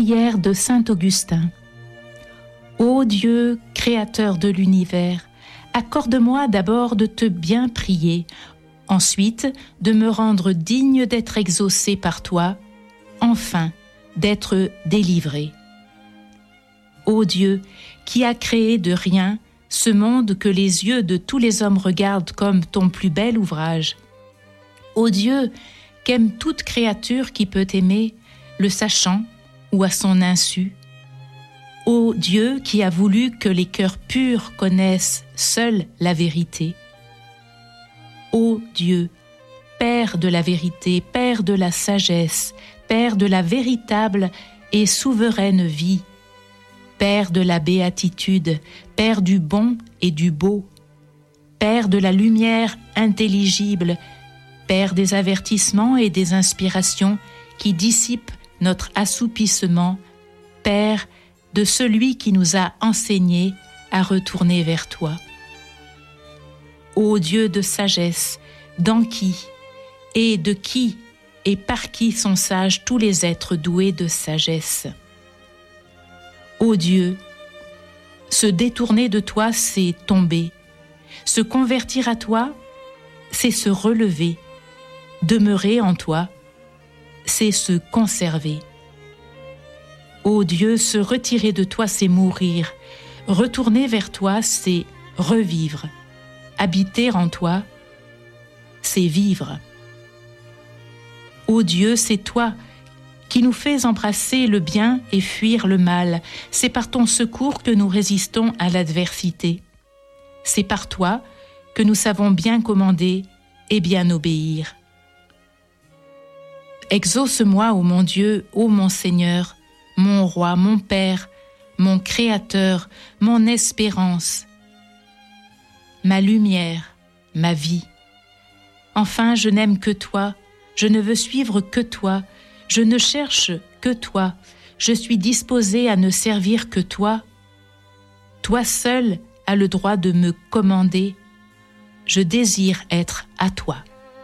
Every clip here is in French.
Prière de saint Augustin. Ô Dieu, créateur de l'univers, accorde-moi d'abord de te bien prier, ensuite de me rendre digne d'être exaucé par toi, enfin d'être délivré. Ô Dieu, qui as créé de rien ce monde que les yeux de tous les hommes regardent comme ton plus bel ouvrage. Ô Dieu, qu'aime toute créature qui peut aimer, le sachant ou à son insu. Ô Dieu qui a voulu que les cœurs purs connaissent seuls la vérité. Ô Dieu, Père de la vérité, Père de la sagesse, Père de la véritable et souveraine vie, Père de la béatitude, Père du bon et du beau, Père de la lumière intelligible, Père des avertissements et des inspirations qui dissipent notre assoupissement, Père de celui qui nous a enseigné à retourner vers toi. Ô Dieu de sagesse, dans qui et de qui et par qui sont sages tous les êtres doués de sagesse. Ô Dieu, se détourner de toi, c'est tomber. Se convertir à toi, c'est se relever. Demeurer en toi, c'est se conserver. Ô Dieu, se retirer de toi, c'est mourir. Retourner vers toi, c'est revivre. Habiter en toi, c'est vivre. Ô Dieu, c'est toi qui nous fais embrasser le bien et fuir le mal. C'est par ton secours que nous résistons à l'adversité. C'est par toi que nous savons bien commander et bien obéir. Exauce-moi, ô mon Dieu, ô mon Seigneur, mon Roi, mon Père, mon Créateur, mon espérance, ma lumière, ma vie. Enfin, je n'aime que toi, je ne veux suivre que toi, je ne cherche que toi, je suis disposé à ne servir que toi. Toi seul as le droit de me commander, je désire être à toi.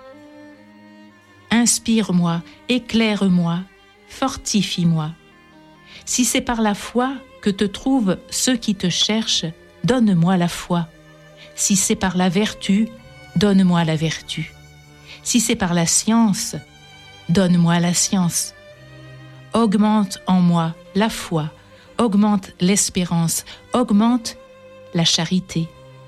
Inspire-moi, éclaire-moi, fortifie-moi. Si c'est par la foi que te trouvent ceux qui te cherchent, donne-moi la foi. Si c'est par la vertu, donne-moi la vertu. Si c'est par la science, donne-moi la science. Augmente en moi la foi, augmente l'espérance, augmente la charité.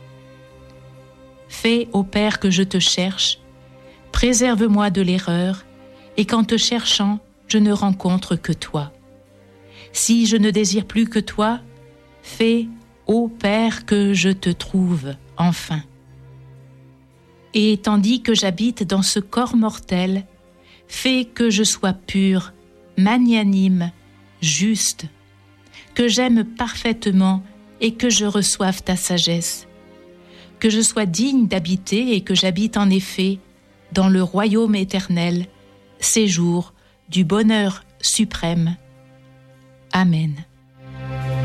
Fais, ô Père, que je te cherche, préserve-moi de l'erreur, et qu'en te cherchant, je ne rencontre que toi. Si je ne désire plus que toi, fais, ô Père, que je te trouve enfin. Et tandis que j'habite dans ce corps mortel, fais que je sois pur, magnanime, juste, que j'aime parfaitement et que je reçoive ta sagesse, que je sois digne d'habiter et que j'habite en effet dans le royaume éternel, séjour du bonheur suprême. Amen.